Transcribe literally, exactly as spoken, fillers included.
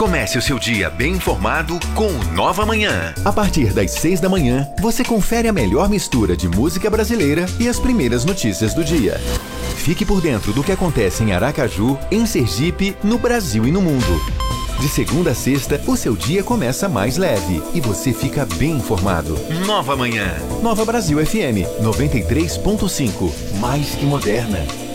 Comece o seu dia bem informado com o Nova Manhã. A partir das seis da manhã, você confere a melhor mistura de música brasileira e as primeiras notícias do dia. Fique por dentro do que acontece em Aracaju, em Sergipe, no Brasil e no mundo. De segunda a sexta, o seu dia começa mais leve e você fica bem informado. Nova Manhã. Nova Brasil F M, noventa e três ponto cinco. Mais que moderna.